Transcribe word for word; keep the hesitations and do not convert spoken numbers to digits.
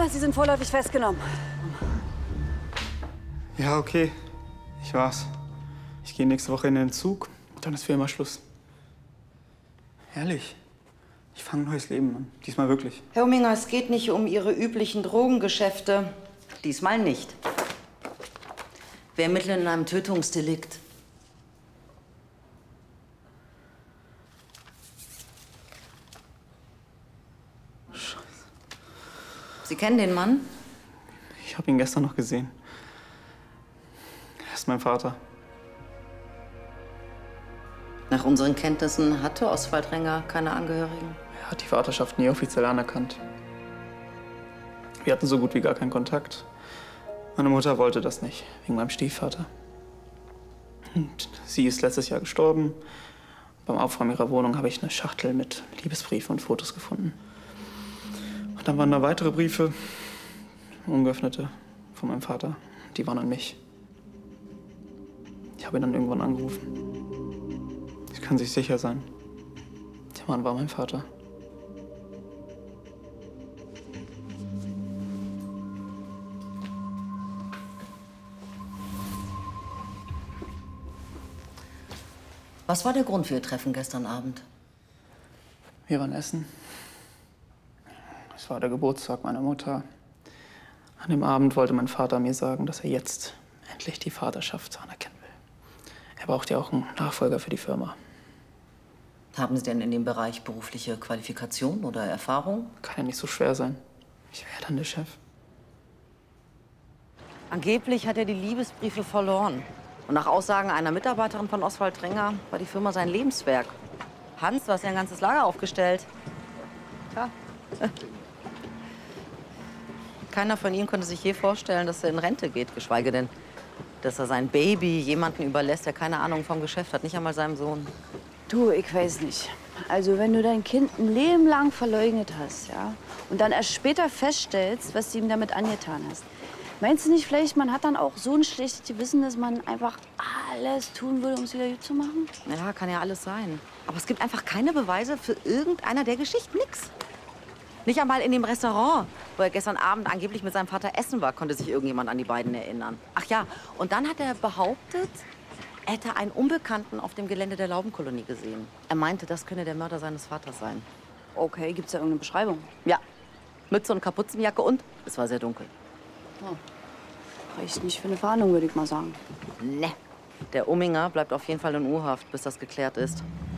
Sie sind vorläufig festgenommen. Ja, okay. Ich war's. Ich gehe nächste Woche in den Zug und dann ist für immer Schluss. Ehrlich. Ich fange ein neues Leben an. Diesmal wirklich. Herr Uminger, es geht nicht um Ihre üblichen Drogengeschäfte. Diesmal nicht. Wir ermitteln in einem Tötungsdelikt. Scheiße. Sie kennen den Mann? Ich habe ihn gestern noch gesehen. Er ist mein Vater. Nach unseren Kenntnissen hatte Oswald Renger keine Angehörigen. Er hat die Vaterschaft nie offiziell anerkannt. Wir hatten so gut wie gar keinen Kontakt. Meine Mutter wollte das nicht, wegen meinem Stiefvater. Und sie ist letztes Jahr gestorben. Beim Aufräumen ihrer Wohnung habe ich eine Schachtel mit Liebesbriefen und Fotos gefunden. Und dann waren da weitere Briefe, ungeöffnete, von meinem Vater. Die waren an mich. Ich habe ihn dann irgendwann angerufen. Sie können sich sicher sein. Der Mann war mein Vater. Was war der Grund für Ihr Treffen gestern Abend? Wir waren essen. Es war der Geburtstag meiner Mutter. An dem Abend wollte mein Vater mir sagen, dass er jetzt endlich die Vaterschaft anerkennen will. Er braucht ja auch einen Nachfolger für die Firma. Haben Sie denn in dem Bereich berufliche Qualifikation oder Erfahrung? Kann ja nicht so schwer sein. Ich wäre dann der Chef. Angeblich hat er die Liebesbriefe verloren. Und nach Aussagen einer Mitarbeiterin von Oswald Renger war die Firma sein Lebenswerk. Hans, du hast ja ein ganzes Lager aufgestellt. Ja. Keiner von Ihnen konnte sich je vorstellen, dass er in Rente geht, geschweige denn, dass er sein Baby jemanden überlässt, der keine Ahnung vom Geschäft hat, nicht einmal seinem Sohn. Du, ich weiß nicht. Also wenn du dein Kind ein Leben lang verleugnet hast, ja, und dann erst später feststellst, was du ihm damit angetan hast, meinst du nicht vielleicht, man hat dann auch so ein schlechtes Gewissen, dass man einfach alles tun würde, um es wieder gut zu machen? Ja, kann ja alles sein. Aber es gibt einfach keine Beweise für irgendeiner der Geschichten. Nix. Nicht einmal in dem Restaurant, wo er gestern Abend angeblich mit seinem Vater essen war, konnte sich irgendjemand an die beiden erinnern. Ach ja, und dann hat er behauptet, er hätte einen Unbekannten auf dem Gelände der Laubenkolonie gesehen. Er meinte, das könne der Mörder seines Vaters sein. Okay, gibt's da irgendeine Beschreibung? Ja, Mütze und Kapuzenjacke und es war sehr dunkel. Oh. Reicht nicht für eine Verhandlung, würde ich mal sagen. Ne, der Uminger bleibt auf jeden Fall in U-Haft, bis das geklärt ist.